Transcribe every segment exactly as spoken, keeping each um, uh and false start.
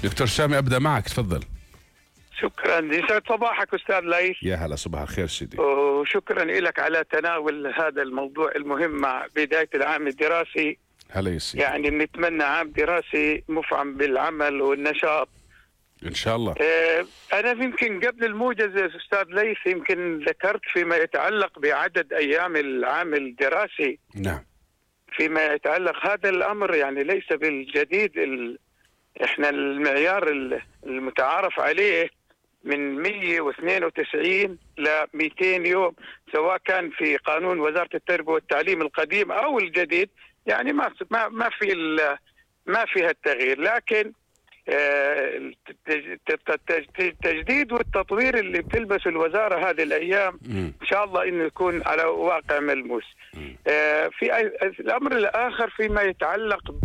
دكتور سامي أبدأ معك، تفضل. شكرا، يسعد صباحك أستاذ ليث. يا هلا، صباح الخير سيدي. وشكرا لك على تناول هذا الموضوع المهم مع بداية العام الدراسي. هلا يا سيدي. يعني بنتمنى عام دراسي مفعم بالعمل والنشاط إن شاء الله. آه أنا يمكن قبل الموجز أستاذ ليث يمكن ذكرت فيما يتعلق بعدد أيام العام الدراسي. نعم. فيما يتعلق هذا الأمر يعني ليس بالجديد. ال... إحنا المعيار المتعارف عليه من مئة واثنين وتسعين ل مئتين يوم، سواء كان في قانون وزارة التربية والتعليم القديم أو الجديد، يعني ما ما ما في ما فيها التغيير. لكن التجديد والتطوير اللي بتلبسه الوزارة هذه الأيام إن شاء الله إنه يكون على واقع ملموس. في الأمر الآخر فيما يتعلق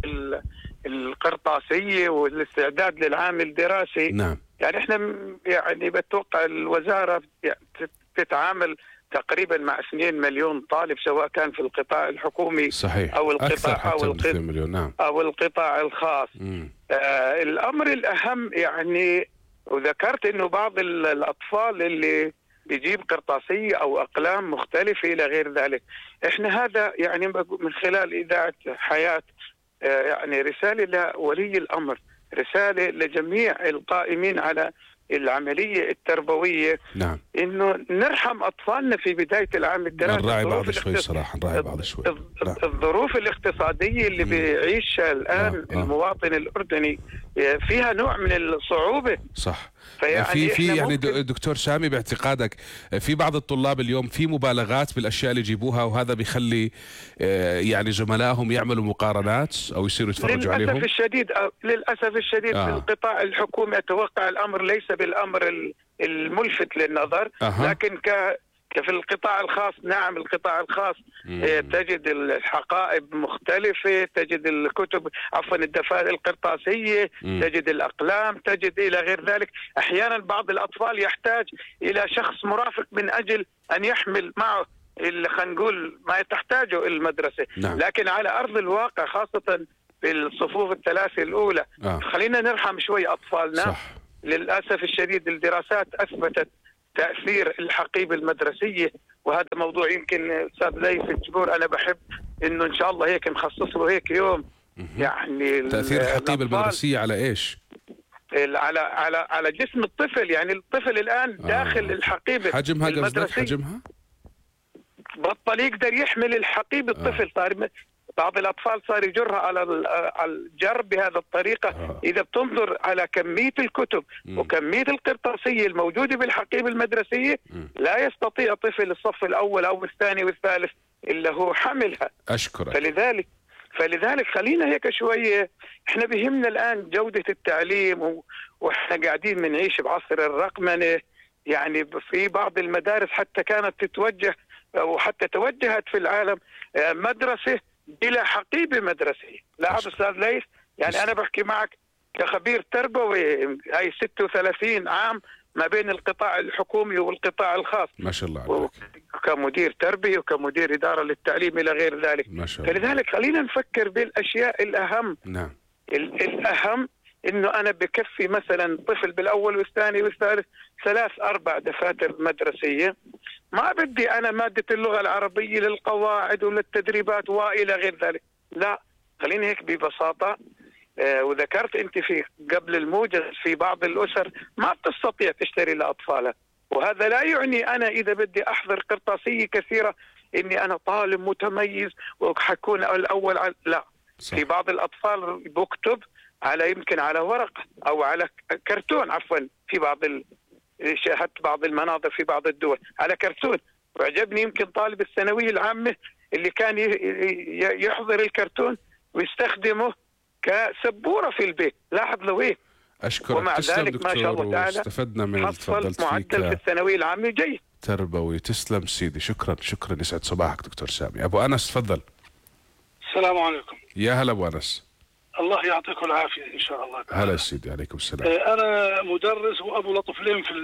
بالقرطاسية والاستعداد للعام الدراسي. نعم. يعني احنا يعني بتوقع الوزارة تتعامل تقريبا مع اثنين مليون طالب، سواء كان في القطاع الحكومي صحيح. او القطاع او القطاع, مليون. نعم. أو القطاع الخاص. آه الامر الاهم يعني، وذكرت انه بعض الاطفال اللي بيجيب قرطاسية او اقلام مختلفة الى غير ذلك، احنا هذا يعني من خلال اذاعة حياة آه يعني رسالة لولي الامر، رسالة لجميع القائمين على العملية التربوية. نعم. إنه نرحم أطفالنا في بداية العام الدراسي. نراعي بعض شوي صراحة، نراعي بعض شوي. نعم. الظروف الاقتصادية اللي مم. بيعيشها الآن آه. المواطن الأردني فيها نوع من الصعوبة. صح. يعني في في يعني دكتور سامي، باعتقادك في بعض الطلاب اليوم في مبالغات بالاشياء اللي يجيبوها، وهذا بيخلي يعني زملائهم يعملوا مقارنات او يصيروا يتفرجوا عليهم؟ للاسف الشديد للاسف الشديد آه. في القطاع الحكومي اتوقع الامر ليس بالامر الملفت للنظر. آه. لكن ك في القطاع الخاص، نعم القطاع الخاص مم. تجد الحقائب مختلفة، تجد الكتب عفوا الدفاتر القرطاسية، مم. تجد الأقلام، تجد إلى غير ذلك. أحيانا بعض الأطفال يحتاج إلى شخص مرافق من أجل أن يحمل معه اللي خلينا نقول ما تحتاجه المدرسة. نعم. لكن على أرض الواقع خاصة في الصفوف الثلاثة الأولى آه. خلينا نرحم شوي أطفالنا. صح. للأسف الشديد الدراسات أثبتت تأثير الحقيبة المدرسية، وهذا موضوع يمكن أستاذ ليث الجبور أنا بحب إنه إن شاء الله هيك نخصص له هيك يوم. يعني تأثير الحقيبة المدرسية على إيش؟ على على على جسم الطفل. يعني الطفل الآن داخل آه. الحقيبة حجمها المدرسية، حجمها بطل يقدر يحمل الحقيبة الطفل. آه. صار بعض الأطفال صار يجرها على الجر بهذا الطريقة. آه. إذا بتنظر على كمية الكتب م. وكمية القرطاسية الموجودة بالحقيبة المدرسية م. لا يستطيع طفل الصف الأول أو الثاني والثالث إلا هو حملها. أشكرك. فلذلك فلذلك خلينا هيك شوية، إحنا بهمنا الآن جودة التعليم و... وإحنا قاعدين بنعيش بعصر الرقمنة. يعني في بعض المدارس حتى كانت تتوجه أو حتى توجهت في العالم مدرسة بلا حقيبة مدرسية. لا أستاذ ليث، يعني أنا بحكي معك كخبير تربوي، هاي ستة وثلاثين عام ما بين القطاع الحكومي والقطاع الخاص. ما شاء الله عليك. كمدير تربية وكمدير إدارة للتعليم إلى غير ذلك. ما شاء الله. فلذلك خلينا نفكر بالأشياء الأهم. نعم. الأهم إنه أنا بكفي مثلا طفل بالأول والثاني والثالث ثلاث أربع دفاتر مدرسية. ما بدي أنا مادة اللغة العربية للقواعد وللتدريبات وإلى غير ذلك. لا، خليني هيك ببساطة. آه وذكرت أنت في قبل الموجز في بعض الأسر ما بتستطيع تشتري لأطفالها، وهذا لا يعني أنا إذا بدي أحضر قرطاسية كثيرة إني أنا طالب متميز وحكون الأول على... لا. صح. في بعض الأطفال بكتب على يمكن على ورق أو على كرتون، عفوا في بعض ال... شاهدت بعض المناظر في بعض الدول على كرتون. وعجبني يمكن طالب الثانوية العامة اللي كان يحضر الكرتون ويستخدمه كسبورة في البيت. لاحظ له ايه. أشكرك. ومع ذلك ما شاء الله تعالى استفدنا من اللي تفضلت فيه. معدل في الثانوية العامة جيد تربوي. تسلم سيدي، شكرا شكرا. يسعد صباحك دكتور سامي. أبو أنس تفضل. السلام عليكم. يا هلا أبو أنس. الله يعطيكم العافية إن شاء الله. هلا سيدي، عليكم السلام. أنا مدرس وأبو لطفلين في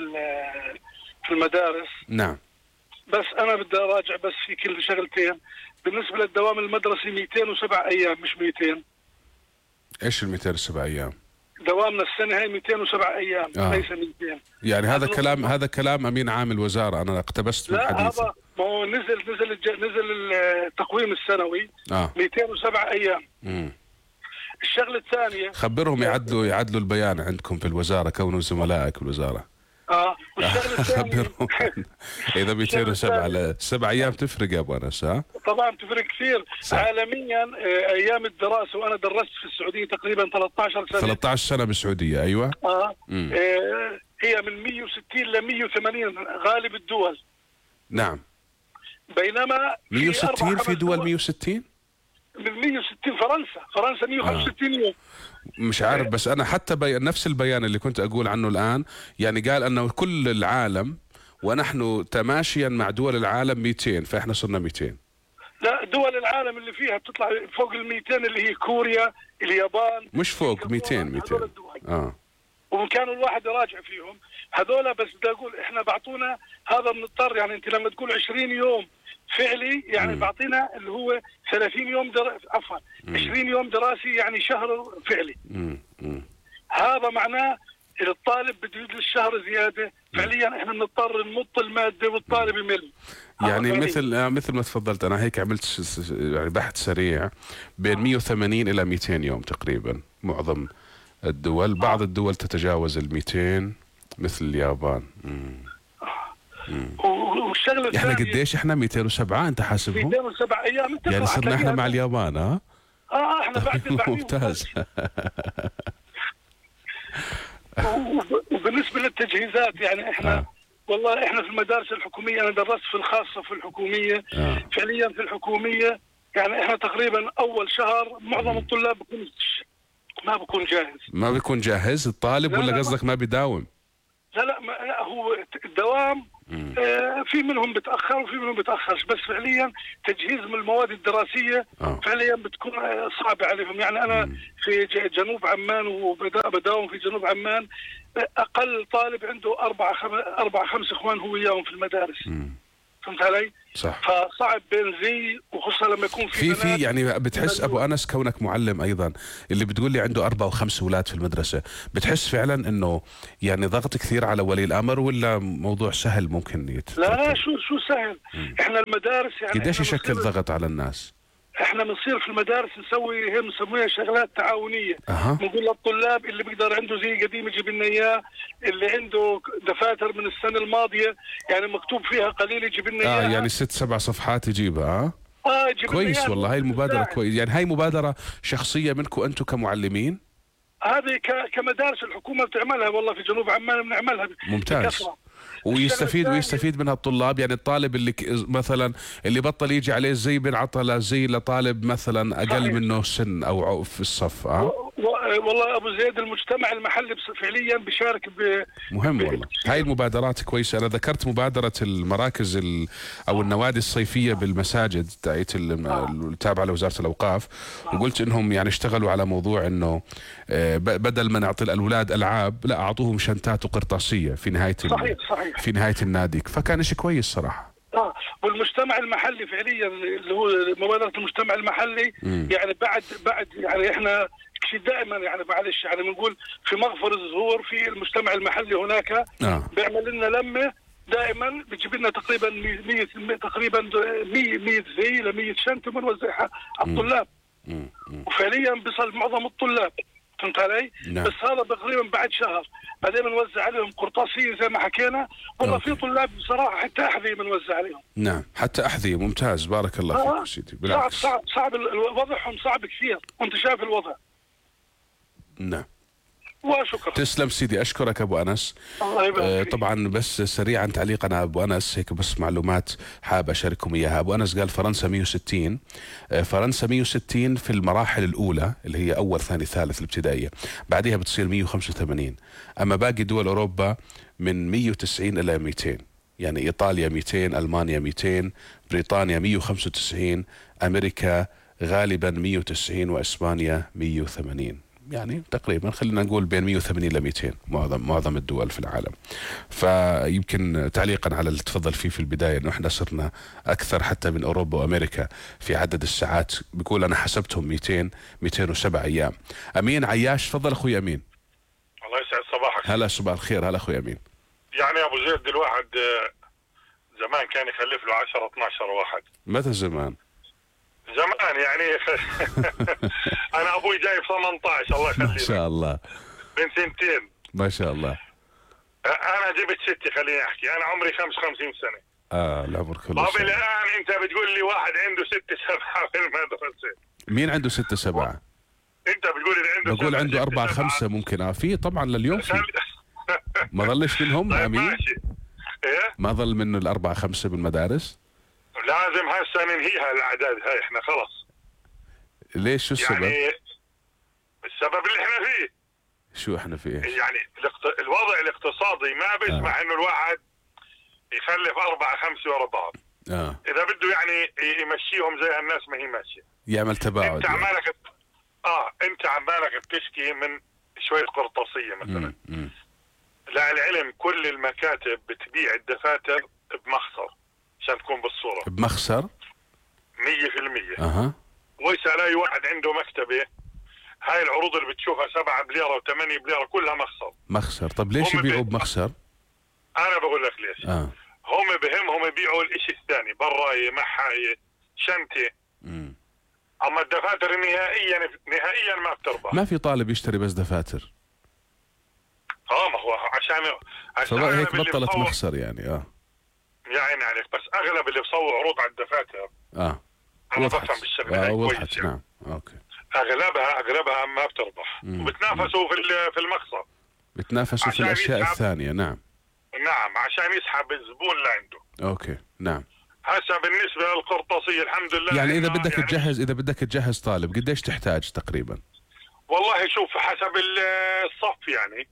في المدارس. نعم. بس أنا بدي أراجع بس في كل شغلتين. بالنسبة للدوام المدرسي مئتين وسبعة أيام مش مئتين. إيش ال مئتين وسبعة أيام؟ دوام دوامنا السنه هي مئتين وسبعة ايام آه. ليس مئتين. يعني هذا كلام هذا كلام امين عام الوزاره، انا اقتبست من لا حديثه. هذا ما هو نزل نزل الج... نزل التقويم السنوي اه مئتين وسبعة ايام. امم الشغله الثانيه خبرهم يعدلوا يعدلوا البيان عندكم في الوزاره كونوا زملائك في الوزاره. اه والشغله الثانيه خبرهم اذا مئتين وسبعة على سبع ايام تفرق يا ابو انس. ها طبعا تفرق كثير صح. عالميا. آه، ايام الدراسه وانا درست في السعوديه تقريبا ثلاثة عشر سنه. ثلاثة عشر سنه بالسعوديه. ايوه. اه, مم. آه هي من مئة وستين ل مئة وثمانين غالب الدول. نعم. بينما مئة وستين في دول مئة مئة وستين. من مئة وستين فرنسا فرنسا مئة وخمسة وستين يوم. مش عارف بس انا حتى بي... نفس البيان اللي كنت اقول عنه الان يعني قال انه كل العالم ونحن تماشيا مع دول العالم مئتين، فاحنا صرنا مئتين. لا دول العالم اللي فيها بتطلع فوق ال مئتين اللي هي كوريا اليابان. مش فوق مئتين مئتين. اه وكانوا الواحد يراجع فيهم هذول. بس بدي اقول احنا بعطونا هذا بنضطر يعني انت لما تقول عشرين يوم فعلي يعني بعطينا اللي هو ثلاثين يوم در... عفوا عشرين يوم دراسي يعني شهر فعلي. مم. مم. هذا معناه إذا الطالب بده يجلس الشهر زياده فعليا احنا بنضطر نمط الماده والطالب يمل. يعني مثل آه مثل ما تفضلت انا هيك عملت س... س... يعني بحث سريع بين مئة وثمانين الى مئتين يوم تقريبا معظم الدول. بعض الدول تتجاوز ال مئتين مثل اليابان. مم. والشغله الثانيه احنا قديش احنا مئتين وسبعة انت حاسبهم؟ مئتين وسبعة ايام يعني صرنا احنا مع اليابان. ها اه احنا بعد ممتاز. وبالنسبه للتجهيزات يعني احنا آه. والله احنا في المدارس الحكوميه انا درست في الخاصه في الحكوميه. آه. فعليا في الحكوميه يعني احنا تقريبا اول شهر معظم الطلاب بكون ما بكون جاهز. ما بيكون جاهز الطالب لا ولا لا قصدك ما بيداوم؟ لا لا, ما لا هو الدوام آه في منهم بتاخر وفي منهم بتاخرش. بس فعليا تجهيز من المواد الدراسيه آه. فعليا بتكون آه صعبه عليهم. يعني انا مم. في جنوب عمان وبداوم في جنوب عمان اقل طالب عنده اربع خم... اربع خمس اخوان هو وياهم في المدارس. مم. فهمت علي؟ صح. فصعب بين زي وخصوصا لما يكون في في في يعني بتحس ابو انس كونك معلم ايضا اللي بتقول لي عنده اربع وخمس اولاد في المدرسه، بتحس فعلا انه يعني ضغط كثير على ولي الامر ولا موضوع سهل ممكن يتفكر؟ لا لا شو شو سهل. مم. احنا المدارس يعني قديش يشكل ضغط على الناس؟ احنا بنصير في المدارس نسوي هي بنسميها شغلات تعاونيه. أه. بنقول للطلاب اللي بيقدر عنده زي قديم يجيب لنا اياه، اللي عنده دفاتر من السنه الماضيه يعني مكتوب فيها قليل يجيب لنا اياها. اه يعني ست سبع صفحات يجيبها. اه اه يجيب كويس والله. هاي المبادره كويس. يعني هاي مبادره شخصيه منكم انتم كمعلمين؟ هذه كمدارس الحكومه بتعملها والله في جنوب عمان بنعملها. ممتاز. بكثرة. ويستفيد ويستفيد منها الطلاب. يعني الطالب اللي مثلا اللي بطل يجي عليه زي بنعطى زي لطالب مثلا اقل صحيح. منه سن او في الصف. اه والله ابو زيد المجتمع المحلي فعليا بيشارك ب مهم والله. هاي المبادرات كويسه. انا ذكرت مبادره المراكز ال... او النوادي الصيفيه بالمساجد تاعت التابعه لوزاره الاوقاف، وقلت انهم يعني اشتغلوا على موضوع انه بدل ما نعطي الاولاد العاب لا اعطوهم شنطات وقرطاسيه في نهايه صحيح صحيح في نهايه النادي، فكان شيء كويس صراحه. اه والمجتمع المحلي فعليا اللي هو مبادره المجتمع المحلي م. يعني بعد بعد يعني احنا دائما يعني معلش يعني بنقول في مغفر الزهور في المجتمع المحلي هناك آه. بيعمل لنا لمه دائما بتجيب لنا تقريبا مية تقريبا مية مية زي ل مية شنطه بنوزعها على الطلاب. م. م. وفعليا بيصل معظم الطلاب. فهمت علي؟ نعم. بس هذا تقريبا بعد شهر بعدين بنوزع عليهم قرطاسيه زي ما حكينا. والله في طلاب بصراحه حتى احذيه بنوزع عليهم. نعم حتى احذيه. ممتاز بارك الله فيك آه. سيدي. بالعكس صعب صعب صعب وضعهم صعب كثير وانت شايف الوضع. نعم وشكرا. تسلم سيدي. اشكرك ابو انس. الله يبارك آه طبعا بس سريعا تعليقا ابو انس هيك بس معلومات حاب اشارككم اياها. ابو انس قال فرنسا مئة وستين. آه فرنسا مئة وستين في المراحل الاولى اللي هي اول ثاني ثالث الابتدائيه، بعدها بتصير مئة وخمسة وثمانين. اما باقي دول اوروبا من مئة وتسعين الى مئتين. يعني ايطاليا مئتين، المانيا مئتين، بريطانيا مئة وخمسة وتسعين، امريكا غالبا مئة وتسعين، واسبانيا مئة وثمانين. يعني تقريبا خلينا نقول بين مئة وثمانين ل مئتين معظم معظم الدول في العالم. فيمكن تعليقا على اللي تفضل فيه في البدايه انه احنا صرنا اكثر حتى من اوروبا وامريكا في عدد الساعات. بيقول انا حسبتهم مئتين مئتين وسبعة ايام. امين عياش تفضل اخوي امين. هلا صباح الخير. هلا اخوي امين. يعني يا ابو زيد الواحد زمان كان يخلف له عشرة اثناشر واحد. متى زمان؟ زمان يعني انا ابوي جايب ثمانية عشر الله يخليه. ما شاء الله. من سنتين. ما شاء الله. انا جبت ستي خليني احكي، انا عمري خمسة وخمسين سنه. اه العمر كله. طب الان انت بتقول لي واحد عنده ست سبعه في المدرسه. مين عنده ستة سبعة؟ انت بتقول لي عنده بقول عنده أربعة خمسة ممكن. اه في طبعا لليوم في. ما ظلش منهم طيب امين؟ ماشي. ايه؟ ما ظل منه الأربعة خمسة بالمدارس؟ لازم هسه ننهيها الاعداد هاي احنا خلص. ليش شو السبب؟ يعني السبب اللي احنا فيه. شو احنا فيه؟ يعني الاقت... الوضع الاقتصادي ما بيسمح آه. انه الواحد يخلف أربعة خمسة ورا بعض. اه اذا بده يعني يمشيهم زي الناس ما هي ماشيه. يعمل تباعد. انت عمالك يعني. اه انت عمالك بتشكي من شويه قرطاسيه مثلا. مم. مم. لا العلم كل المكاتب بتبيع الدفاتر بمخسر عشان تكون بالصوره. بمخسر؟ مية في المية. اها. ويسأل اي واحد عنده مكتبه، هاي العروض اللي بتشوفها سبعة بليرة وثمانية بليرة كلها مخسر. مخسر. طب ليش يبيعوا بمخسر؟ انا بقول لك ليش. اه هم بهمهم يبيعوا الاشي الثاني، براية محاية شنطة. امم اما الدفاتر نهائيا نهائيا ما بتربح. ما في طالب يشتري بس دفاتر. اه ما هو عشان عشان هيك بطلت مخسر يعني. اه يا عيني عليك، بس اغلب اللي بصور عروض على الدفاتر اه انا بفهم بالشغله. اه وضحت. نعم اوكي. اغلبها اغلبها ما بتربح. مم. وبتنافسوا في في المخسر. بتنافسوا في الاشياء الثانيه. نعم نعم عشان يسحب الزبون لعنده. اوكي نعم. هسه بالنسبه للقرطاسيه الحمد لله يعني اذا بدك يعني تجهز اذا بدك تجهز طالب قديش تحتاج تقريبا؟ والله شوف حسب الصف يعني.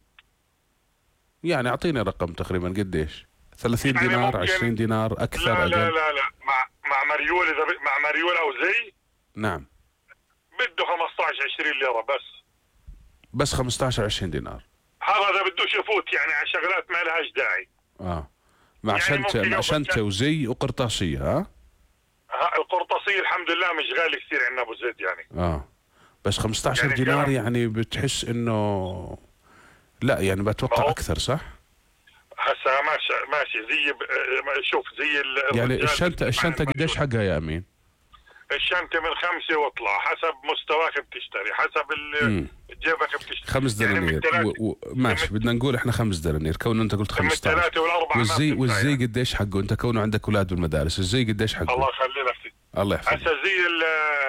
يعني اعطيني رقم تقريبا قديش؟ ثلاثين يعني دينار عشرين دينار اكثر لا اقل؟ لا لا لا مع مع مريول اذا ب... مع مريول او زي. نعم. بده خمسة عشر عشرين ليره بس. بس خمسة عشر عشرين دينار. هذا اذا بدوش يفوت يعني على شغلات ما لهاش داعي. اه مع يعني شنطه مع شنطه وزي وقرطاسيه. ها ها القرطاسيه الحمد لله مش غالي كثير عندنا ابو زيد يعني. اه بس خمسة عشر يعني دينار يعني بتحس انه لا يعني بتوقع اكثر صح؟ هسه ماشي ماشي زي ب... شوف زي ال... يعني الشنطه الشنطه قديش حقها يا امين؟ الشنطه من خمسه واطلع حسب مستواك بتشتري، حسب ال... جيبك بتشتري. خمس دنانير يعني و... و... ماشي من... بدنا نقول احنا خمس دنانير كونه انت قلت خمسة عشر. الثلاثه والاربعه. والزي والزي قديش حقه؟ انت كونه عندك اولاد بالمدارس الزي قديش حقه؟ الله يخلي لك. الله يحفظك. هسه زي ال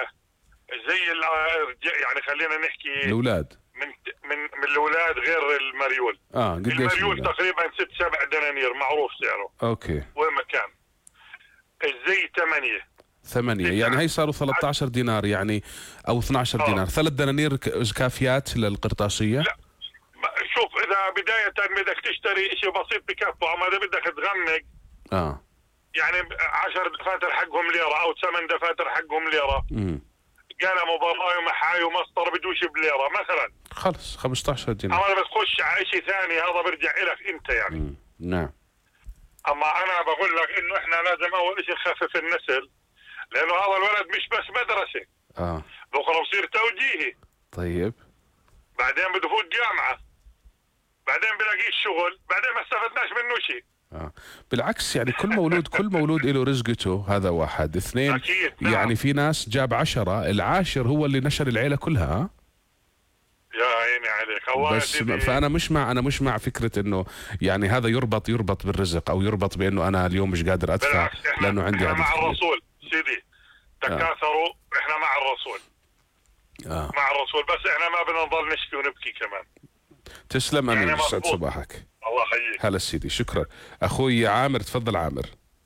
زي ال يعني خلينا نحكي الاولاد من من من الاولاد غير المريول. اه قديش المريول تقريبا ست سبع دنانير معروف سعره. اوكي. وين ما كان. الزي ثمانية. ثمانية يعني هي صاروا ثلاثة عشر دينار يعني او اثني عشر آه. دينار. ثلاث دنانير كافيات للقرطاسية؟ لا شوف اذا بداية بدك تشتري شيء بسيط بكفه، اما اذا بدك تغمق اه يعني عشر دفاتر حقهم ليرة او ثمان دفاتر حقهم ليرة. امم قلم وبراي ومحاي ومسطر بدوش بليرة مثلا خلص خمسة عشر دينار. اما بتخش على شيء ثاني هذا برجع لك انت يعني. مم. نعم. اما انا بقول لك انه احنا لازم اول شيء نخفف النسل، لانه هذا الولد مش بس مدرسه. اه بكره بصير توجيهي. طيب. بعدين بده يفوت جامعه. بعدين بلاقيش شغل، بعدين ما استفدناش منه شيء. آه. بالعكس يعني كل مولود كل مولود له رزقته. هذا واحد. اثنين أكيد. نعم. يعني في ناس جاب عشرة العاشر هو اللي نشر العيلة كلها. يا عيني عليك الله. بس فانا مش مع انا مش مع فكره انه يعني هذا يربط يربط بالرزق او يربط بانه انا اليوم مش قادر ادفع لانه عندي احنا عدد مع كبير. الرسول سيدي تكاثروا. آه. احنا مع الرسول. آه. مع الرسول، بس احنا ما بدنا نضل نشكي ونبكي كمان. تسلم امين. يعني يسعد صباحك. الله يحييك. هلا سيدي شكرا. اخوي عامر تفضل. عامر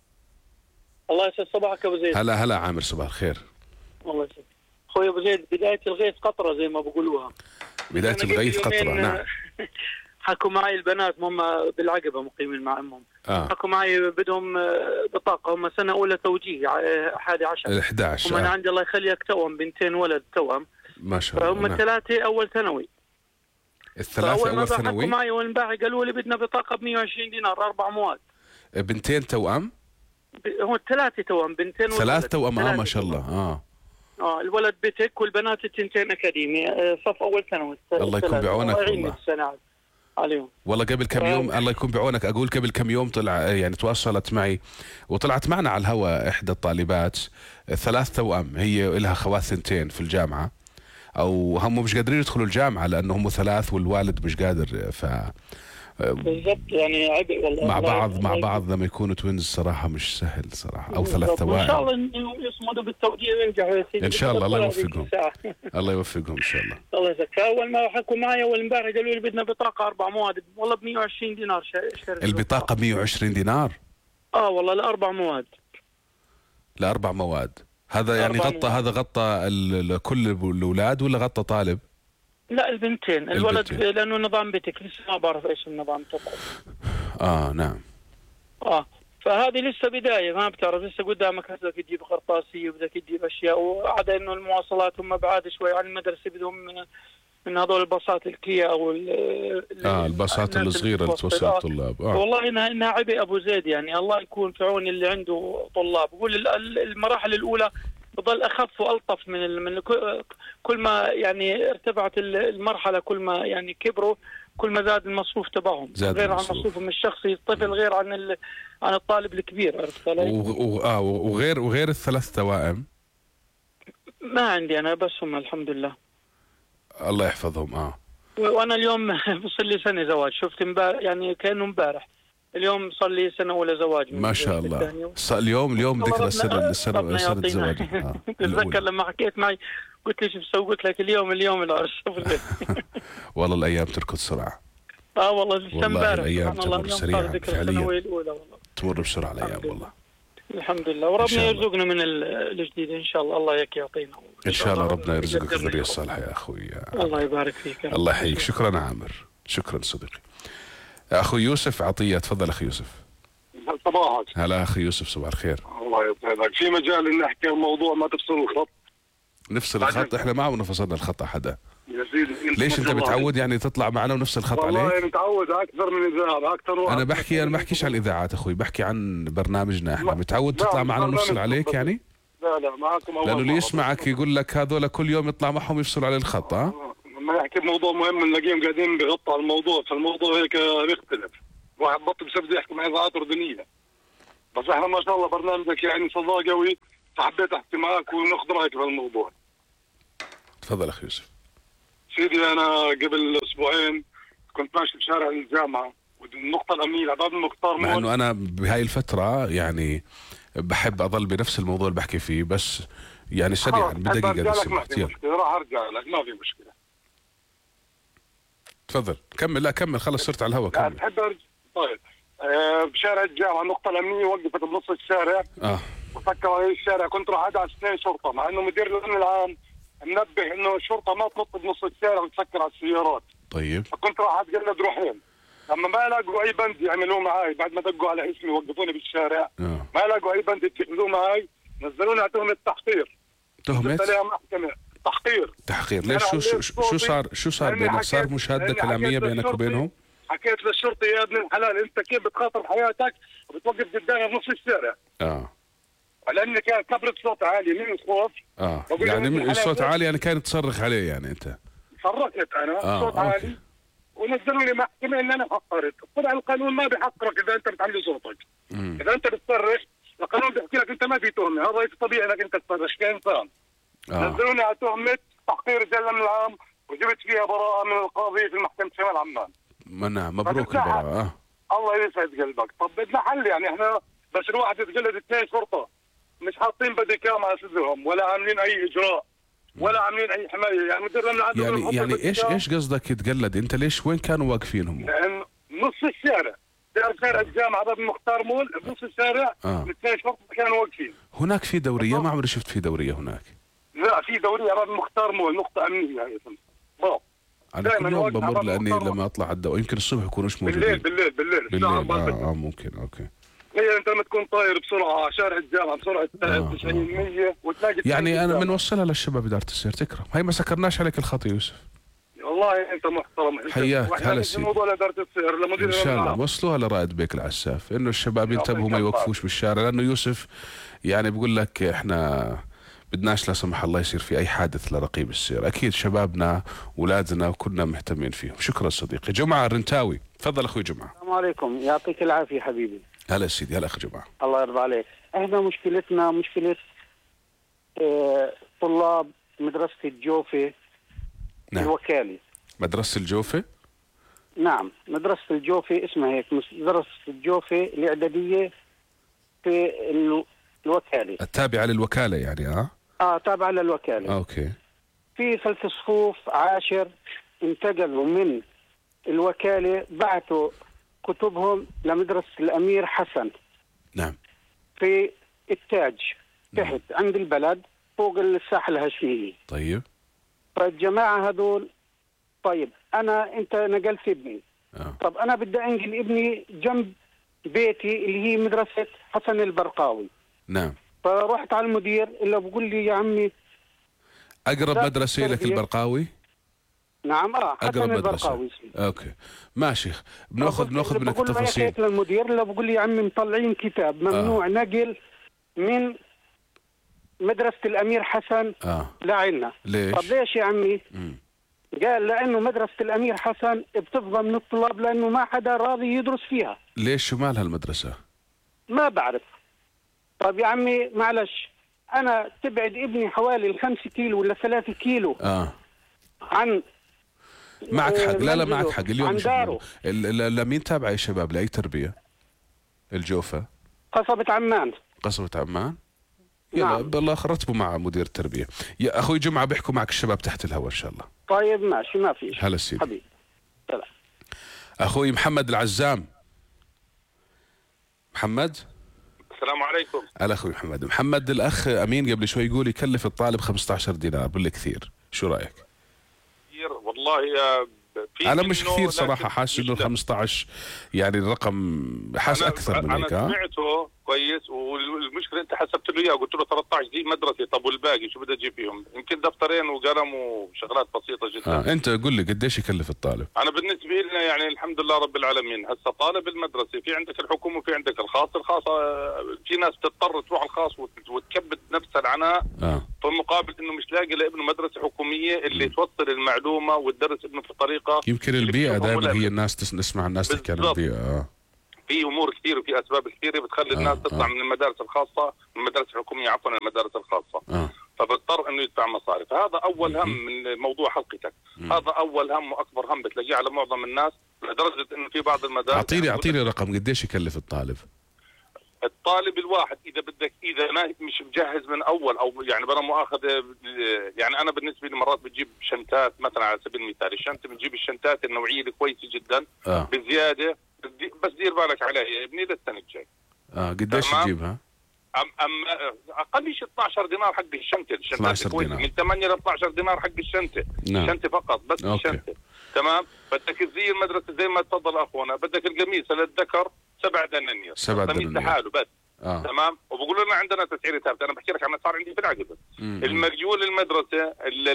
الله يسعد صباحك ابو زيد. هلا هلا عامر صباح الخير. الله يسعدك اخوي ابو زيد. بدايه الغيث قطره زي ما بقولوها. بدايه الغيث قطره. نعم. حكوا معي البنات هم بالعقبه مقيمين مع امهم. آه. حكوا معي بدهم بطاقه، هم سنه اولى توجيه احد عشر. احد عشر. وانا آه. عندي الله يخليك توأم بنتين ولد توأم. ما شاء الله. فهم الثلاثه اول ثانوي. الثلاثه اول ثانوي. حكوا معي والباقي قالوا لي بدنا بطاقه ب مية وعشرين دينار اربع مواد. بنتين توأم؟ هو الثلاثه توأم بنتين ولد. ثلاث توأم. اه ما شاء الله. اه اه الولد بتك والبنات التنتين اكاديمي صف اول ثانوي. الله يكون بعونك والله. السنة. عليهم. والله قبل كم يوم الله يكون بعونك، اقول قبل كم يوم طلع يعني تواصلت معي وطلعت معنا على الهواء احدى الطالبات، ثلاث توأم، هي لها خوات ثنتين في الجامعة، او هم مش قادرين يدخلوا الجامعة لانه هم ثلاث والوالد مش قادر، ف بالضبط يعني عبء والله. مع بعض مع بعض لما يكونوا توينز صراحة مش سهل صراحة، او ثلاث توائم. ان شاء الله انه يصمدوا بالتوجيه وينجحوا يا سيدي. ان شاء الله، الله يوفقهم. الله يوفقهم ان شاء الله. الله يجزاك. اول ما حكوا معي اول امبارح قالوا لي بدنا بطاقه اربع مواد، والله ب مئة وعشرين دينار شهر. البطاقة مئة وعشرين دينار؟ اه والله لاربع مواد. لاربع مواد، هذا يعني غطى مواد. هذا غطى كل الاولاد ولا غطى طالب؟ لا البنتين، الولد البنتين. لانه نظام بيتك لسه ما بعرف ايش النظام تبعه. اه نعم. اه فهذه لسه بدايه، ما بتعرف لسه قدامك، بدك تجيب خرطاسيه وبدك تجيب اشياء، وعدا انه المواصلات هم بعاد شوي عن المدرسه، بدهم من من هذول الباصات الكيا او اه الباصات الصغيره اللي توصل الطلاب. آه. والله انها انها عبء ابو زيد يعني، الله يكون في عون اللي عنده طلاب. بقول المراحل الاولى بضل اخف والطف من من كل ما يعني ارتفعت المرحله، كل ما يعني كبروا كل ما زاد المصروف تبعهم، غير عن مصروفهم الشخصي الطفل، غير عن عن الطالب الكبير. عرفت علي؟ اه وغير وغير الثلاث توائم ما عندي انا، بس هم الحمد لله. الله يحفظهم. اه وانا اليوم بصير لي سنه زواج، شفت امبارح يعني كانه امبارح، اليوم صار لي سنه اولى زواج. ما شاء الله. اليوم اليوم ذكرى السنه السنه سنه الزواج. تتذكر لما حكيت معي قلت لي شو بسوي؟ قلت لك اليوم اليوم العرس. والله الايام تركض سرعه. اه والله لسه امبارح الايام تمر سريعا فعليا، تمر بسرعه الايام والله. الحمد لله، وربنا يرزقنا من الجديد ان شاء الله. الله ياك يعطينا ان شاء الله، ربنا يرزقك الذريه الصالحه يا اخوي. الله يبارك فيك. الله يحييك. شكرا عامر، شكرا صديقي. اخوي يوسف عطيه، تفضل اخي يوسف. صباحك. هلا اخي يوسف، صباح الخير. الله يسعدك. في مجال ان نحكي الموضوع ما تفصل الخط؟ نفصل الخط؟ احنا ما عمرنا فصلنا الخط حدا يا سيدي. ليش انت متعود يعني تطلع معنا ونفس الخط عليك؟ والله متعود اكثر من اذاعه اكثر واحد. انا بحكي انا ما بحكيش عن الاذاعات اخوي، بحكي عن برنامجنا احنا. متعود تطلع معنا ونفصل عليك يعني؟ لا لا معكم. لانه اللي يسمعك يقول لك هذول كل يوم يطلع معهم يفصلوا على الخط. ها لما يحكي بموضوع مهم نلاقيهم قاعدين بيغطوا على الموضوع، فالموضوع هيك بيختلف. واحد بطل بسبب يحكي مع اذاعات اردنيه، بس احنا ما شاء الله برنامجك يعني صدى قوي، فحبيت احكي معك وناخذ رايك بهالموضوع. تفضل اخي يوسف. سيدي انا قبل اسبوعين كنت ماشي بشارع الجامعه، والنقطه الامنيه لباب المختار مع انه انا بهاي الفتره يعني بحب اضل بنفس الموضوع اللي بحكي فيه، بس يعني سريعا بدقيقه بس. ما في مشكله، راح ارجع لك، ما في مشكله. تفضل كمل. لا كمل خلص، صرت على الهواء. كمل. بحب ارجع. طيب أه بشارع الجامعه النقطه الامنيه وقفت بنص الشارع. اه وسكروا هي الشارع، كنت راح ادعس اثنين شرطه، مع انه مدير الامن العام منبه انه الشرطه ما تنط بنص الشارع وتسكر على السيارات. طيب فكنت راح اتجلد روحين. لما ما لاقوا اي بند يعملوه معي بعد ما دقوا على اسمي وقفوني بالشارع، آه. ما لاقوا اي بند يتخذوه معي، نزلوني على تهمه تحقير. تهمه عليها محكمه تحقير. تحقير ليش؟ شو شو شو صار شو صار بينك؟ صار مشاهده كلاميه بينك وبينهم؟ حكيت للشرطي يا ابن الحلال انت كيف بتخاطر بحياتك وبتوقف قدامي بنص الشارع؟ اه لاني كان كبرت صوت عالي من الخوف. اه يعني من الصوت عالي يعني كان تصرخ عليه يعني انت؟ صرخت انا آه. صوت أوكي. عالي ونزلوا لي محكمه ان انا حقرت. طلع القانون ما بيحقرك اذا انت بتعلي صوتك. مم. اذا انت بتصرخ القانون بيحكي لك انت ما في تهمه، هذا ليس طبيعي انك انت تصرخ كانسان. آه. نزلوني على تهمه تحقير رجال الامن العام وجبت فيها براءه من القاضي في محكمه شمال عمان. منع مبروك البراءه. آه. الله يسعد قلبك. طب بدنا حل يعني، احنا بس الواحد يتجلد اثنين شرطه مش حاطين بدي كام على صدرهم ولا عاملين اي اجراء ولا عاملين اي حمايه، يعني مدير الامن العام يعني يعني ايش ايش قصدك يتقلد؟ انت ليش وين كانوا واقفين هم؟ لان نص الشارع شارع الجامعه باب المختار مول بنص الشارع آه. الاثنين شرطه كانوا واقفين. هناك في دوريه؟ ما عمري شفت في دوريه هناك. لا في دوريه باب المختار مول نقطه امنيه هي اسمها. باب انا كل يوم بمر لاني لما اطلع على الدواء يمكن الصبح يكونوش موجودين. بالليل بالليل بالليل بالليل اه, آه ممكن. اوكي هي انت لما تكون طاير بسرعه على شارع الجامعه بسرعه تسعين مية وتلاقي يعني انا بنوصلها للشباب اداره السير تكرم. هي ما سكرناش عليك الخط يا يوسف. والله انت محترم. حياك هلا سيدي. الموضوع لاداره السير لمدير ان شاء الله وصلوها لرائد بيك العساف انه الشباب ينتبهوا ما يوقفوش بالشارع، لانه يوسف يعني بقول لك احنا بدناش لا سمح الله يصير في أي حادث لرقيب السير. أكيد شبابنا أولادنا وكلنا مهتمين فيهم. شكرا صديقي. جمعة الرنتاوي، تفضل أخوي جمعة. السلام عليكم، يعطيك العافية حبيبي. هلا سيدي. هلا أخي جمعة. الله يرضى عليك. احنا مشكلتنا مشكلة اه طلاب مدرسة الجوفة. نعم. الوكالة. مدرسة الجوفة؟ نعم، مدرسة الجوفة اسمها هيك، مدرسة الجوفة الإعدادية في الوكالة. التابعة للوكالة يعني اه؟ اه تابعة للوكالة. اوكي. في ثالث صفوف عاشر انتقلوا من الوكالة، بعثوا كتبهم لمدرسة الأمير حسن. نعم. في التاج تحت عند البلد فوق الساحة الهاشمية. طيب. فالجماعة هذول، طيب أنا أنت نقلت ابني. آه. طب أنا بدي أنقل ابني جنب بيتي اللي هي مدرسة حسن البرقاوي. نعم. فرحت على المدير اللي بقول لي يا عمي أقرب مدرسة لك البرقاوي؟ نعم اه حسن أقرب البرقاوي مدرسة. أوكي ماشي. بناخذ بناخذ منك التفاصيل. بقول للمدير اللي بقول لي يا عمي مطلعين كتاب ممنوع آه. نقل من مدرسة الأمير حسن آه. لعنا. ليش؟ طب ليش يا عمي؟ مم. قال لأنه مدرسة الأمير حسن بتفضى من الطلاب لأنه ما حدا راضي يدرس فيها. ليش شو مال هالمدرسة؟ ما بعرف. طب يا عمي معلش، أنا تبعد ابني حوالي الخمسة كيلو ولا ثلاثة كيلو آه. عن معك حق. لا لا معك حق. اليوم عن داره. لمين تابعة يا شباب؟ لأي تربية؟ الجوفة؟ قصبة عمان. قصبة عمان؟ يلا نعم. بالله رتبوا مع مدير التربية. يا أخوي جمعة بيحكوا معك الشباب تحت الهواء إن شاء الله. طيب ماشي ما فيش. هلا سيدي. حبيبي. سلام. أخوي محمد العزام. محمد. السلام عليكم. هلا أخوي محمد. محمد الأخ أمين قبل شوي يقول يكلف الطالب خمسة عشر دينار، بالله كثير، شو رأيك؟ كثير والله يا في أنا مش كثير صراحة، حاسس إنه خمسة عشر يعني الرقم حاسس أكثر من هيك. أنا سمعته كويس، والمشكلة أنت حسبت له إياه وقلت له ثلاثة عشر دي مدرسة، طب والباقي شو بدي أجيب فيهم؟ يمكن دفترين وقلم وشغلات بسيطة جدا. آه. أنت قل لي قديش يكلف الطالب؟ أنا بالنسبة لنا يعني الحمد لله رب العالمين، هسه طالب المدرسة في عندك الحكومة وفي عندك الخاص، الخاصة في ناس بتضطر تروح الخاص وتكبد نفسها العناء آه. في مقابل إنه مش لاقي لابنه مدرسة حكومية اللي م. توصل المعلومة وتدرس ابنه في طريقة. يمكن البيئة دائما هي الناس تس... نسمع الناس تحكي عن البيئة. آه. في امور كثير وفي اسباب كثيره بتخلي آه الناس تطلع آه. من المدارس الخاصه، من المدارس الحكوميه عفوا المدارس الخاصه. آه. فبضطر انه يدفع مصاري، فهذا اول هم من موضوع حلقتك. مم. هذا اول هم واكبر هم بتلاقيه على معظم الناس، لدرجه انه في بعض المدارس اعطيني اعطيني رقم قديش يكلف الطالب؟ الطالب الواحد اذا بدك اذا ما مش مجهز من اول او يعني بلا مؤاخذه، يعني انا بالنسبه لي مرات بتجيب شنتات مثلا على سبيل المثال، الشنطه بتجيب الشنتات النوعيه الكويسه جدا آه. بزياده، بس دير بالك عليها يا ابني للسنه الجاي. اه قديش تجيبها؟ أم أم اقل شيء اثني عشر دينار حق الشنطه، الشنطه كويسه من ثمانية ل اثني عشر دينار حق الشنطه. نعم. الشنطه فقط بس الشنطه. تمام. بدك الزي المدرسه زي ما تفضل اخونا، بدك القميص للذكر سبع دنانير، سبع دنانير لحاله بس. آه. تمام. وبقولوا لنا عندنا تسعيره ثابته، انا بحكي لك عن صار عندي في العقبه. المريول المدرسه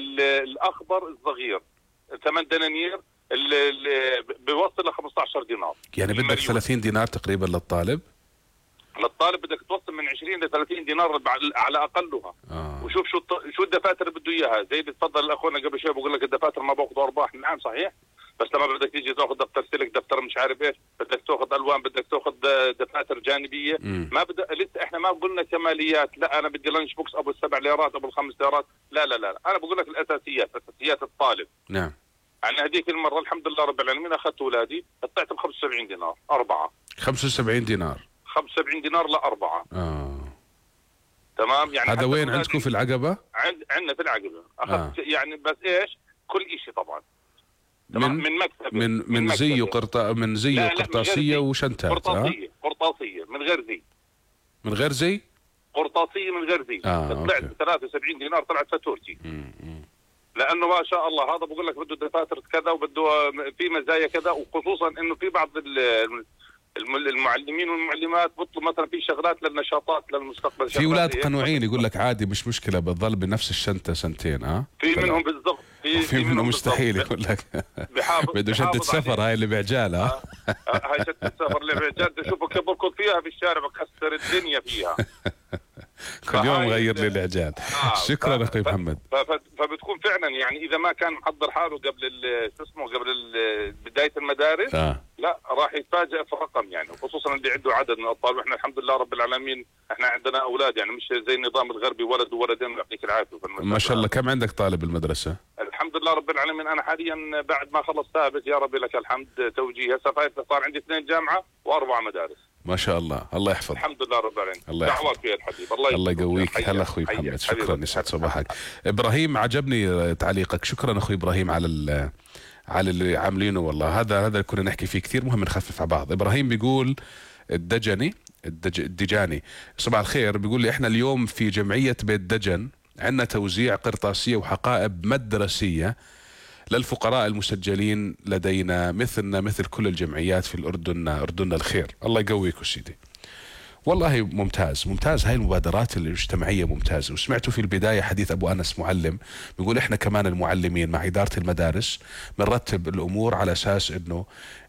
الاخضر الصغير ثمان دنانير اللي بيوصل ل خمسة عشر دينار. يعني بدك ثلاثين دينار تقريبا للطالب؟ للطالب بدك توصل من عشرين ل ثلاثين دينار على اقلها. آه. وشوف شو شو الدفاتر اللي بده اياها، زي اللي تفضل اخونا قبل شوي بقول لك الدفاتر ما باخذوا ارباح. نعم صحيح، بس لما بدك تيجي تاخذ دفتر سلك، دفتر مش عارف ايش، بدك تاخذ الوان، بدك تاخذ دفاتر جانبيه. م. ما بدأ لسه احنا ما قلنا كماليات، لا انا بدي لانش بوكس ابو السبع ليرات ابو الخمس ليرات، لا لا لا انا بقول لك الاساسيات، اساسيات الطالب. نعم. يعني هذيك المره الحمد لله رب العالمين اخذت اولادي طلعت ب خمسة وسبعين دينار اربعه. خمسة وسبعين دينار. خمسة وسبعين دينار لاربعه. اه تمام. يعني هذا وين عندكم في العقبة؟ عند عندنا في العقبة. اخذت آه. يعني بس ايش؟ كل شيء طبعا. من من مكتب من من, من زي وقرطا من زي وقرطاسية وشنتات. قرطاسية آه؟ قرطاسية من غير زي. من غير زي؟ قرطاسية من غير زي. آه طلعت ب ثلاثة وسبعين دينار طلعت فاتورتي. لانه ما شاء الله هذا بقول لك بده دفاتر كذا وبده في مزايا كذا، وخصوصا انه في بعض المعلمين والمعلمات بيطلبوا مثلا في شغلات للنشاطات للمستقبل. في اولاد قنوعين يقول لك عادي مش مشكله بضل بنفس الشنطه سنتين. اه في منهم بالضبط. في, في منهم, منهم مستحيل يقول لك بده شنطه سفر هاي اللي بعجال. ها هاي شنطه السفر اللي بعجال تشوفه كيف بركض فيها في الشارع بكسر الدنيا فيها. كل يوم غير لي العجال. آه شكرا اخوي محمد. فبتكون فعلا يعني اذا ما كان محضر حاله قبل شو اسمه قبل بدايه المدارس آه. لا راح يتفاجئ في الرقم يعني، خصوصا اللي عنده عدد من الاطفال. واحنا الحمد لله رب العالمين احنا عندنا اولاد يعني مش زي النظام الغربي ولد وولدين يعطيك العافيه. ما شاء الله. كم عندك طالب بالمدرسه؟ الحمد لله رب العالمين انا حاليا بعد ما خلص ثابت يا ربي لك الحمد توجيه، هسه صار عندي اثنين جامعه واربع مدارس. ما شاء الله. الله يحفظ. الحمد لله رب العالمين. الله دعواتك يا الحبيب. الله الله يقويك. هلا اخوي محمد. شكرا يسعد صباحك. ابراهيم عجبني تعليقك. شكرا اخوي ابراهيم على على اللي عاملينه والله. هذا هذا اللي كنا نحكي فيه كثير مهم نخفف على بعض. ابراهيم بيقول الدجني الدج الدجاني صباح الخير، بيقول لي احنا اليوم في جمعيه بيت دجن عندنا توزيع قرطاسيه وحقائب مدرسيه للفقراء المسجلين لدينا مثلنا مثل كل الجمعيات في الأردن. أردننا الخير. الله يقويك سيدي. والله ممتاز ممتاز. هاي المبادرات الاجتماعية ممتازة. وسمعتوا في البداية حديث أبو أنس معلم بيقول إحنا كمان المعلمين مع إدارة المدارس بنرتب الأمور على أساس إنه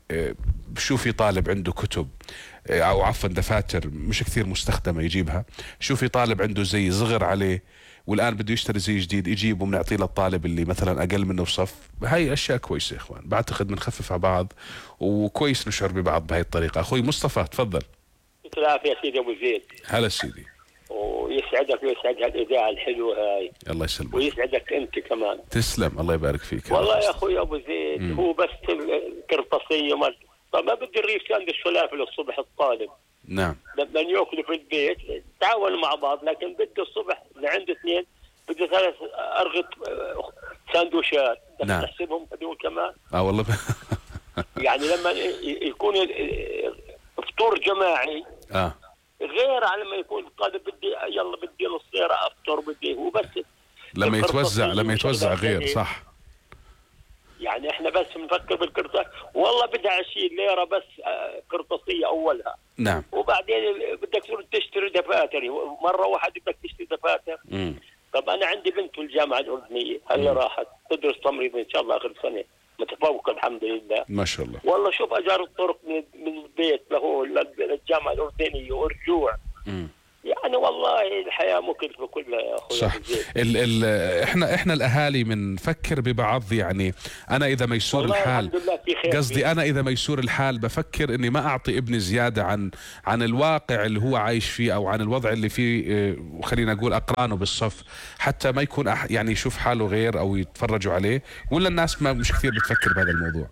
شو في طالب عنده كتب أو عفوا دفاتر مش كثير مستخدمة يجيبها، شو في طالب عنده زي صغر عليه والآن بده يشتري زي جديد يجيبه بنعطيه للطالب اللي مثلا أقل منه بصف. هاي أشياء كويسة يا إخوان. بعتقد بنخفف على بعض وكويس نشعر ببعض بهاي الطريقة. أخوي مصطفى تفضل. يعطيك العافية يا سيدي أبو زيد. هلا سيدي. ويسعدك ويسعد هالإذاعة الحلوة هاي. الله يسلمك. ويسعدك أنت كمان. تسلم. الله يبارك فيك. والله يا أخوي أبو زيد مم. هو بس القرطاسية مال طب ما بدي الريف عند الفلافل الصبح الطالب. نعم. لما ياكلوا في البيت تعاونوا مع بعض، لكن بدي الصبح اللي عنده اثنين بده ثلاث أرغط ساندويشات. نعم. تحسبهم هذول كمان. اه والله. يعني لما يكون فطور جماعي اه غير على ما يكون الطالب بدي يلا بدي الصيرة افطر بدي هو بس لما يتوزع لما يتوزع غير صح. يعني احنا بس بنفكر بالقرطاس والله بدها عشرين ليرة بس قرطاسية اولها. نعم. وبعدين بدك تروح تشتري دفاتر مرة واحدة بدك تشتري دفاتر. امم طب انا عندي بنت في الجامعة الأردنية هلا راحت تدرس تمريض ان شاء الله اخر سنة متفوقة الحمد لله. ما شاء الله. والله شوف اجار الطرق من البيت له للجامعة الأردنية ورجوع. امم يعني والله الحياة مكلفة كلها يا أخوي. صح. ال ال احنا احنا الاهالي بنفكر ببعض. يعني انا اذا ميسور الحال قصدي انا اذا ميسور الحال بفكر اني ما اعطي ابني زيادة عن عن الواقع اللي هو عايش فيه او عن الوضع اللي فيه خلينا نقول اقرانه بالصف حتى ما يكون أح يعني يشوف حاله غير او يتفرجوا عليه. ولا الناس ما مش كثير بتفكر بهذا الموضوع.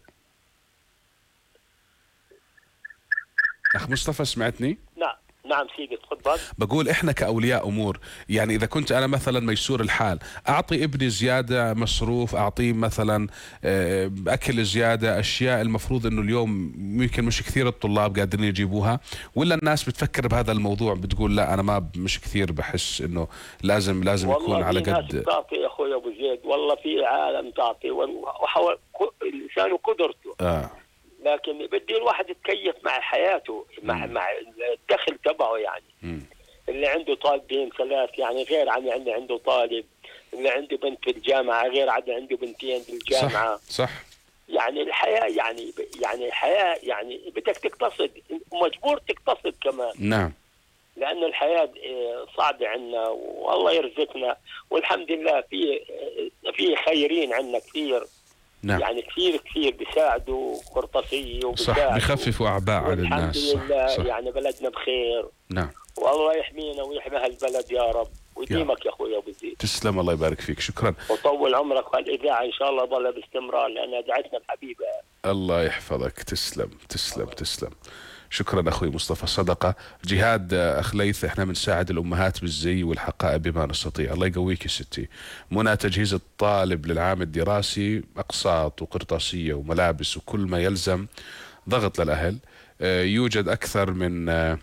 اخ مصطفى سمعتني؟ نعم نعم سيدي تفضل. بقول احنا كاولياء امور يعني اذا كنت انا مثلا ميسور الحال اعطي ابني زياده مصروف، اعطيه مثلا اكل زياده، اشياء المفروض انه اليوم ممكن مش كثير الطلاب قادرين يجيبوها. ولا الناس بتفكر بهذا الموضوع بتقول لا انا ما مش كثير بحس انه لازم لازم يكون على قد. والله في ناس بتعطي يا اخوي ابو زيد. والله في عالم تعطي وحاول الانسان وقدرته. اه لكن بدي الواحد يتكيف مع حياته مع مم. مع الدخل تبعه يعني. مم. اللي عنده طالبين ثلاث يعني غير عن يعني عنده طالب، اللي عنده بنت في الجامعة غير عن عنده بنتين في الجامعة. صح صح. يعني الحياة يعني يعني الحياة يعني بدك تقتصد ومجبور تقتصد كمان. نعم. لأنه الحياة صعبة عنا والله يرزقنا والحمد لله في في خيرين عنا كثير. نعم. يعني كثير كثير بيساعدوا قرطاسية وبيساعدوا صح بيخففوا أعباء على الناس. الحمد لله صح. يعني بلدنا بخير. نعم. والله يحمينا ويحمي هالبلد يا رب ويديمك يا اخوي ابو زيد. تسلم الله يبارك فيك. شكرا. وطول عمرك وهالاذاعه ان شاء الله ضلها باستمرار لانها دعتنا الحبيبه. الله يحفظك. تسلم تسلم تسلم. شكرا اخوي مصطفى. صدقه جهاد اخ ليث. احنا بنساعد الامهات بالزي والحقائب بما نستطيع. الله يقويك يا ستي. منى تجهيز الطالب للعام الدراسي اقساط وقرطاسيه وملابس وكل ما يلزم ضغط للاهل. آه يوجد اكثر من آه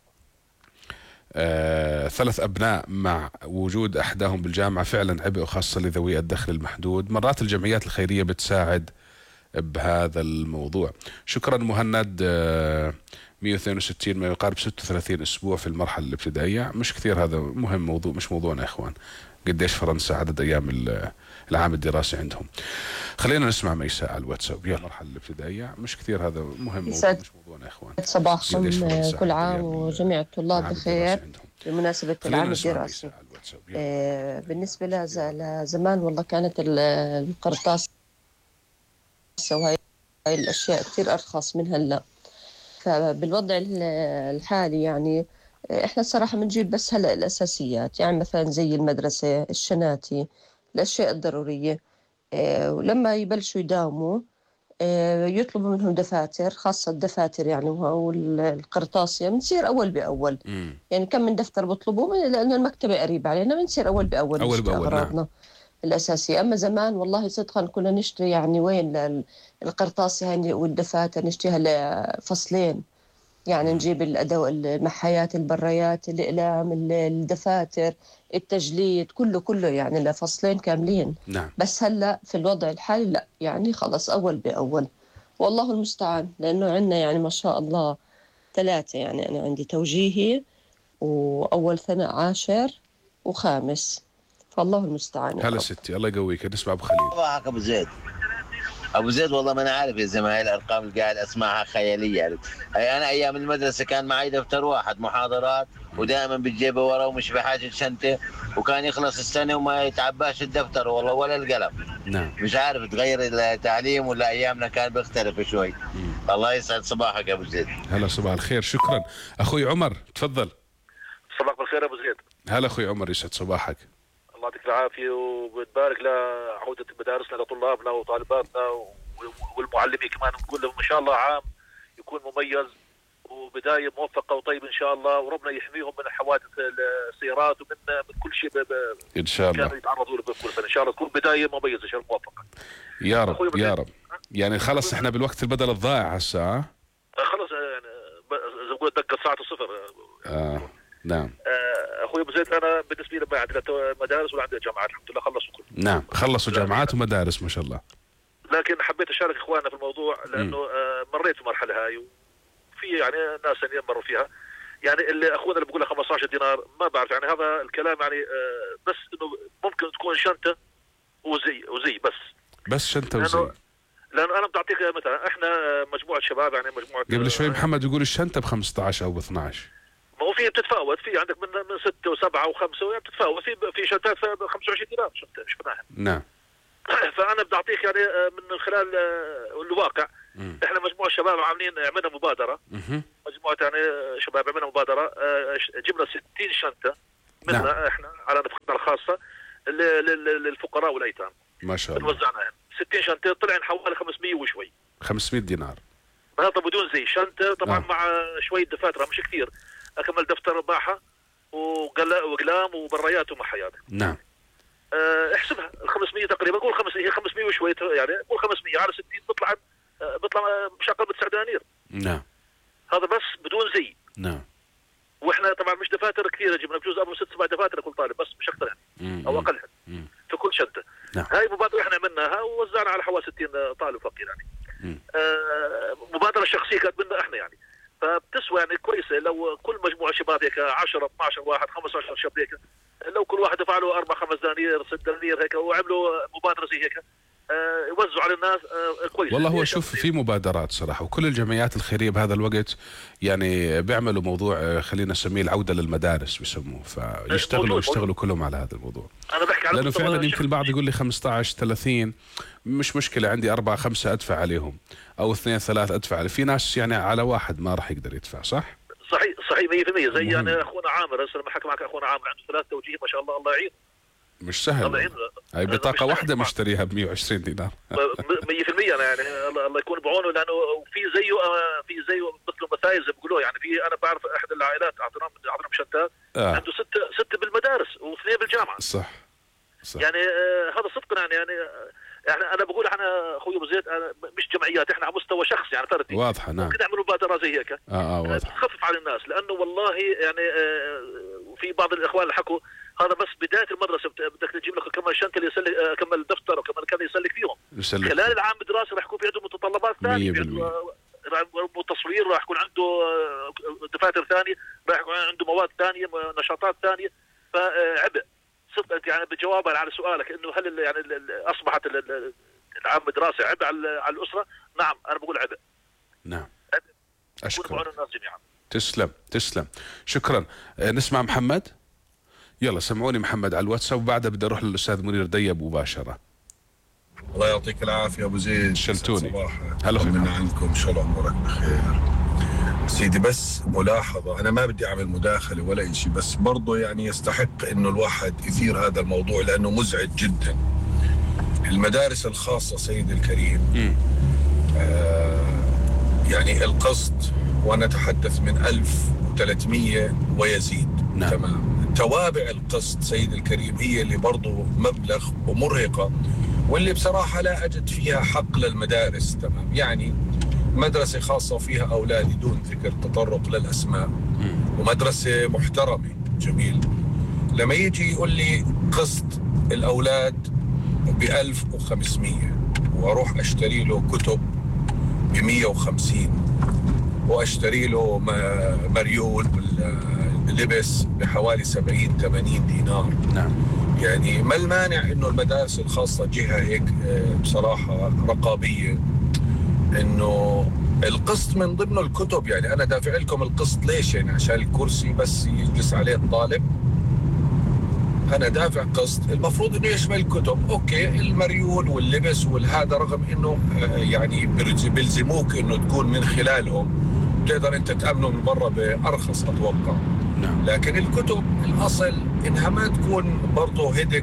آه ثلاث أبناء مع وجود أحداهم بالجامعة فعلا عبء خاصة لذوي الدخل المحدود. مرات الجمعيات الخيرية بتساعد بهذا الموضوع. شكرا مهند. مئة واثنين وستين ما يقارب ستة وثلاثين أسبوع في المرحلة الابتدائية، مش كثير. هذا مهم، موضوع مش موضوعنا يا إخوان. قديش فرنسا عدد أيام العام الدراسي عندهم. خلينا نسمع ميساء على الواتساب. يا المرحلة الابتدائية مش كثير، هذا مهم، موضوع مش موضوعنا يا إخوان. صباحكم كل عام وجميع الطلاب بخير بمناسبة العام الدراسي. آه بالنسبة لزمان والله كانت القرطاس وهي الأشياء كثير أرخص من هلا. فبالوضع الحالي يعني احنا الصراحة بنجيب بس هلا الأساسيات، يعني مثلا زي المدرسة، الشناتي، الأشياء الضرورية. اه ولما يبلشوا يداوموا اه يطلبوا منهم دفاتر، خاصة الدفاتر يعني والقرطاسية بنصير أول بأول. م. يعني كم من دفتر بطلبوا لأنه المكتبة قريبة علينا، بنصير أول بأول أول بأول أغراضنا نعم. الأساسية. أما زمان والله صدقا كنا نشتري يعني وين القرطاسية يعني والدفاتر نشتريها لفصلين، يعني نجيب الأدوات، المحايات، البريات، الإقلام، الدفاتر، التجليد، كله كله يعني لفصلين كاملين. نعم. بس هلأ في الوضع الحالي لا، يعني خلص أول بأول، والله المستعان. لأنه عندنا يعني ما شاء الله ثلاثة، يعني أنا عندي توجيهي وأول ثانوي عاشر وخامس، فالله المستعان. هلا ستي، الله يقويك. نسمع أبو خليل. صباحك أبو زيد. ابو زيد والله ما انا عارف يا زلمه، هاي الارقام اللي قاعد اسمعها خياليه. انا ايام المدرسه كان معي دفتر واحد محاضرات، ودائما بتجيبه ورا ومش بحاجه شنطه، وكان يخلص السنه وما يتعباش الدفتر والله ولا القلم. نعم. مش عارف تغير التعليم ولا ايامنا كان بيختلف شوي. مم. الله يسعد صباحك يا ابو زيد. هلا صباح الخير. شكرا اخوي عمر، تفضل. صباحك بالخير ابو زيد. هلا اخوي عمر، يسعد صباحك. الله يعطيك العافيه وبتبارك لعوده مدارسنا لطلابنا وطالباتنا والمعلمين كمان. نقول لهم ان شاء الله عام يكون مميز وبدايه موفقه وطيبه ان شاء الله، وربنا يحميهم من حوادث السيارات ومن من كل شيء ان شاء الله كانوا يتعرضوا له كل سنه. ان شاء الله تكون بدايه مميزه ان شاء الله موفقه يا رب يا رب. يعني خلص احنا بالوقت البدل الضائع هسه. خلص يعني زي ما قلت دقت ساعه الصفر. اه نعم. آه اخوي ابو زيد، انا بالنسبه لي ما عندي مدارس ولا عندي جامعات الحمد لله، خلصوا كل. نعم خلصوا جامعات ومدارس ما شاء الله. لكن حبيت اشارك اخواننا في الموضوع لانه آه مريت في المرحله هاي، وفي يعني ناس ثانيين مروا فيها. يعني اللي اخونا اللي بيقول خمسة عشر دينار ما بعرف، يعني هذا الكلام يعني آه بس انه ممكن تكون شنطه وزي وزي بس بس شنطه وزي. لانه لانه انا بدي اعطيك مثلا، احنا مجموعه شباب يعني مجموعه قبل شوي محمد يقول الشنطه ب خمسة عشر او ب اثني عشر. ما هو في بتتفاوت، في عندك من من ستة وسبعة وخمسة، يعني بتتفاوت. في في شنطات ب خمسة وعشرين دينار شفناها. نعم. فانا بدي اعطيك يعني من خلال الواقع. م. احنا مجموعه شباب عاملين عملنا مبادره. م. مجموعه يعني شباب عملنا مبادره، جبنا ستين شنطه منها. نعم. احنا على نفقتنا الخاصه للفقراء والايتام. ما شاء الله. وزعناها ستين شنطه، طلعن حوالي خمسمئة وشوي. خمسمئة دينار. هذا بدون زي شنطه طبعا. آه. مع شويه دفاتر مش كثير، اكمل دفتر باحه وقلام وبريات ومحيات. نعم. أه احسبها ال خمسمئة تقريبا، قول خمسمئة، هي خمسمئة وشوي يعني، قول خمسمئة على ستين بيطلع بيطلع مش اقل من تسعة دنانير. نعم. هذا بس بدون زي. نعم. واحنا طبعا مش دفاتر كثيره، جبنا بجوز ابو ست سبع دفاتر لكل طالب بس مش اكثر يعني، او اقل في كل شنطه. نعم. هاي مبادره احنا عملناها ووزعنا على حوالي ستين طالب فقير يعني. آه مبادره شخصيه كانت منا احنا يعني، فبتسوى يعني كويسه. لو كل مجموعه شباب هيك عشرة اثني عشر واحد خمسة عشر شاب هيك، لو كل واحد دفع له أربع خمس دنانير ست دنانير هيك وعملوا مبادره زي هيك، آه يوزعوا على الناس آه كويس. والله هو شوف في مبادرات صراحه، وكل الجمعيات الخيريه بهذا الوقت يعني بيعملوا موضوع خلينا نسميه العوده للمدارس بيسموه، فيشتغلوا يشتغلوا كلهم على هذا الموضوع. انا بحكي على لانه فعلا يمكن البعض يقول لي خمسة عشر ثلاثين مش مشكله، عندي أربعة خمسة ادفع عليهم، او اثنين ثلاث ادفع عليهم. في ناس يعني على واحد ما راح يقدر يدفع. صح صحيح صحيح مية بالمية. زي يعني اخونا عامر هسه لما حكى معك، اخونا عامر عنده ثلاث توجيه ما شاء الله، الله يعينه. مش سهل. هاي بطاقه واحده مشتريها ب مئة وعشرين دينار. مية بالمية. انا يعني الله يكون بعونه، لانه في زيه في زيه مثل مثايز بيقولوا يعني. في انا بعرف احد العائلات اعطيناهم اعطيناهم شتات آه. عنده ستة ستة بالمدارس واثنين بالجامعه. صح صح. يعني آه هذا صدقا يعني يعني يعني انا بقول احنا اخوي ابو زيد أنا مش جمعيات، احنا على مستوى شخص يعني فردي. واضحه. نعم. ممكن نعملوا مبادره زي هيك. اه اه واضحه. تخفف على الناس، لانه والله يعني آه في بعض الاخوان اللي حكوا هذا بس بدايه المدرسه، بدك تجيب لك كمان شنطه اللي يسلك كمان دفتر وكمان كذا يسلك فيهم. يسلك. خلال العام الدراسي راح يكون في عنده متطلبات ثانيه، راح يكون تصوير، راح يكون عنده دفاتر ثانيه، راح يكون عنده مواد ثانيه، نشاطات ثانيه، فعبء. صدق يعني بجوابا على سؤالك انه هل يعني اصبحت العام الدراسي عبء على الاسره؟ نعم انا بقول عبء. نعم. عبء. اشكرك. الناس جميعا. تسلم تسلم شكرا. نسمع محمد. يلا سمعوني محمد على الواتساب، وبعدها بدي اروح للاستاذ منير ديب مباشره. الله يعطيك العافيه ابو زيد. شلتوني. صباح. هلا طمنا عنكم، شو امورك؟ بخير سيدي. بس ملاحظه، انا ما بدي اعمل مداخله ولا شيء، بس برضه يعني يستحق انه الواحد يثير هذا الموضوع لانه مزعج جدا. المدارس الخاصه سيدي الكريم آه يعني القسط، وانا اتحدث من ألف وثلاثمئة ويزيد. نعم. تمام. توابع القسط سيد الكريم هي اللي برضو مبلغ ومرهقة، واللي بصراحة لا أجد فيها حق للمدارس. تمام. يعني مدرسة خاصة فيها أولادي دون ذكر تطرق للأسماء، ومدرسة محترمة جميل، لما يجي يقول لي قسط الأولاد بألف وخمسمئة وأروح أشتري له كتب بمئة وخمسين وأشتري له مريول لبس بحوالي سبعين ثمانين دينار. نعم. يعني ما المانع انه المدارس الخاصه جهه هيك بصراحه رقابيه انه القسط من ضمن الكتب. يعني انا دافع لكم القسط ليش؟ يعني عشان الكرسي بس يجلس عليه الطالب؟ انا دافع قسط المفروض انه يشمل الكتب. اوكي المريول واللبس والهذا، رغم انه يعني بيلزموك انه تكون من خلالهم تقدر انت تامنه من برا بارخص اتوقع. نعم. لكن الكتب الاصل انها ما تكون برضه هدك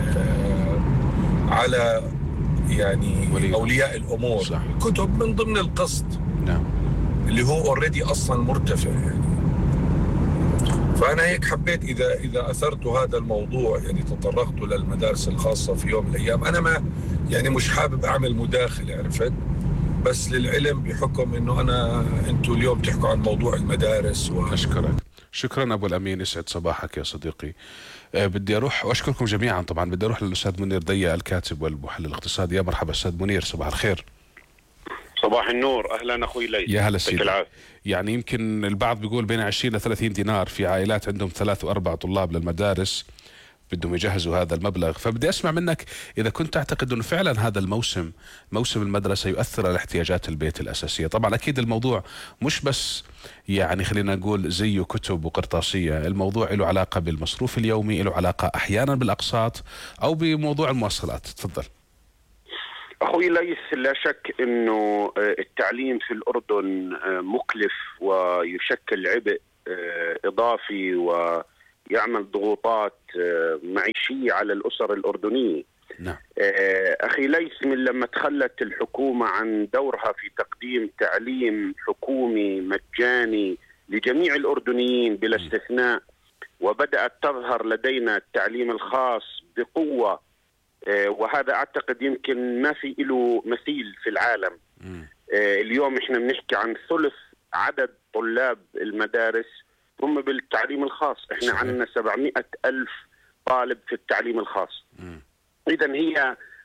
على يعني ولي. اولياء الامور. صح. الكتب من ضمن القسط. نعم. اللي هو اوريدي اصلا مرتفع يعني. فانا هيك حبيت اذا اذا اثرت هذا الموضوع، يعني تطرقت للمدارس الخاصه في يوم من الايام. انا ما يعني مش حابب اعمل مداخله، عرفت؟ بس للعلم بحكم انه انا انتم اليوم تحكوا عن موضوع المدارس و... اشكرك. شكرا ابو الامين، يسعد صباحك يا صديقي. أه بدي اروح واشكركم جميعا. طبعا بدي اروح للاستاذ منير ديا الكاتب والمحلل الاقتصادي. يا مرحبا استاذ منير، صباح الخير. صباح النور، اهلا اخوي ليث. يا هلا سيدي. يعني يمكن البعض بيقول بين عشرين لثلاثين دينار في عائلات عندهم ثلاث واربع طلاب للمدارس بدهم يجهزوا هذا المبلغ. فبدي اسمع منك اذا كنت تعتقد انه فعلا هذا الموسم موسم المدرسه يؤثر على احتياجات البيت الاساسيه. طبعا اكيد الموضوع مش بس يعني خلينا نقول زي كتب وقرطاسيه، الموضوع له علاقه بالمصروف اليومي، له علاقه احيانا بالاقساط او بموضوع المواصلات. تفضل اخوي ليث. لا شك انه التعليم في الاردن مكلف ويشكل عبء اضافي و يعمل ضغوطات معيشية على الأسر الأردنية. نعم. أخي ليث، من لما تخلت الحكومة عن دورها في تقديم تعليم حكومي مجاني لجميع الأردنيين بلا استثناء، وبدأت تظهر لدينا التعليم الخاص بقوة، وهذا أعتقد يمكن ما في له مثيل في العالم. اليوم إحنا بنحكي عن ثلث عدد طلاب المدارس هم بالتعليم الخاص. احنا عندنا سبعمئة ألف طالب في التعليم الخاص. إذن هي